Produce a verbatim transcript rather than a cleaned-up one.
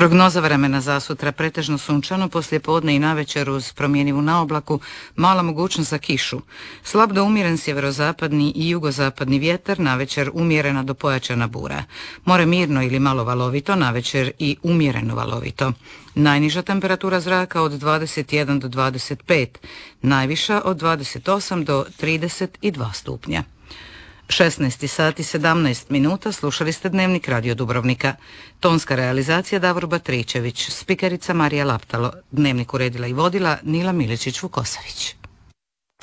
Prognoza vremena za sutra pretežno sunčano, poslije podne i navečer uz promjenjivu naoblaku, mala mogućnost za kišu. Slab do umjeren sjeverozapadni i jugozapadni vjetar, navečer umjerena do pojačana bura. More mirno ili malo valovito, navečer i umjereno valovito. Najniža temperatura zraka od dvadeset jedan do dvadeset pet, najviša od dvadeset osam do trideset dva stupnja. šesnaest sati sedamnaest minuta, slušali ste Dnevnik Radio Dubrovnika. Tonska realizacija Davor Batričević, spikerica Marija Laptalo, Dnevnik uredila i vodila Nila Miličić-Vukosavić.